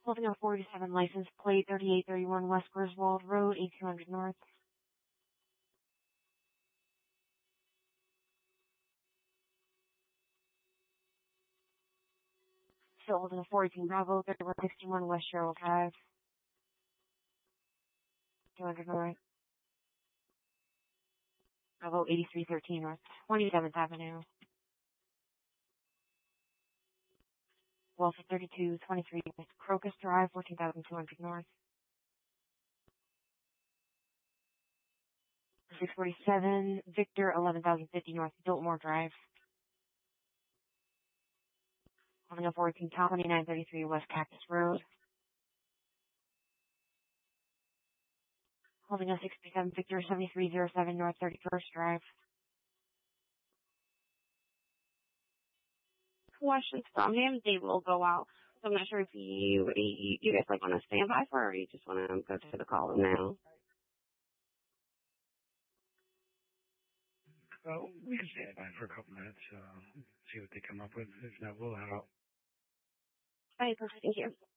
Holding a 47 license plate, 3831 West Griswold Road, 8200 North. Still holding a 418 Bravo, 3161 West Sherrill Drive, 200 North. Bravo, 8313 North 27th Avenue. Wolf 3223 West Crocus Drive, 14,200 North. 647 Victor, 11,050 North Biltmore Drive. Holding a 418 Top 2933 West Cactus Road. Holding a 637 Victor, 7307 North 31st Drive. Questions from him, they will go out. So I'm not sure if you guys like want to stand by for, or you just want to go to the call now. Well, we can stand by for a couple minutes, see what they come up with. If not, we'll head out. All right, perfect. Thank you.